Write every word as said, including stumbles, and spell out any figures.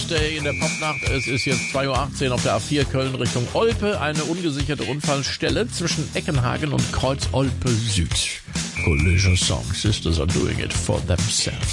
Tuesday in der Popnacht. Es ist jetzt zwei Uhr achtzehn auf der A vier Köln Richtung Olpe. Eine ungesicherte Unfallstelle zwischen Eckenhagen und Kreuz Olpe Süd. Collision Song. Sisters are doing it for themselves.